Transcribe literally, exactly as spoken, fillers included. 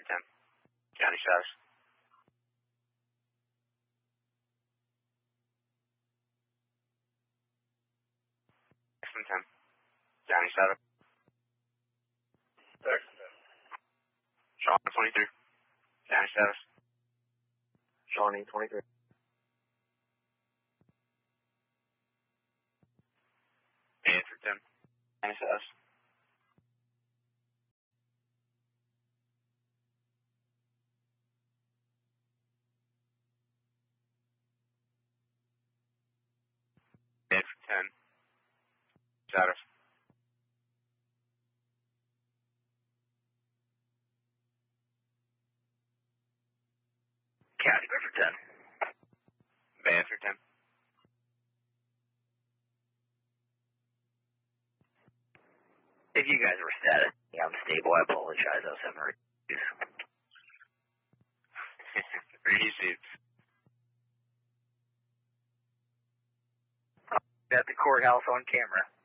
for ten. County status. Texan ten. County status. Texan ten. Shawnee twenty-three. County status. Shawnee twenty-three. Answer ten. County status. Answer ten. Status. County Griffin ten. Answer ten. If you guys were static, yeah, I'm stable. I apologize. I was having a reduce. Received. At the courthouse on camera.